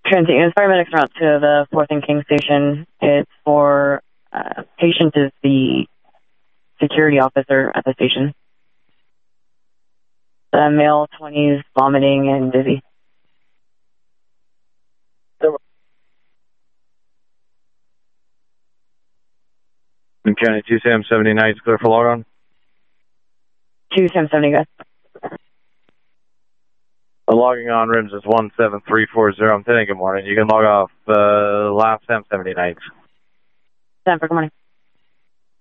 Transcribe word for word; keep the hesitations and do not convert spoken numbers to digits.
Transit units, paramedics route to the fourth and King station. It's for, uh, patient is the security officer at the station. The male, twenties, vomiting and dizzy. County two Sam seventy-nine is clear for log on. two Sam seventy, guys. The logging on rims is one seven three four zero. I'm saying good morning. You can log off uh, last Sam seventy-nine. Sam, good morning.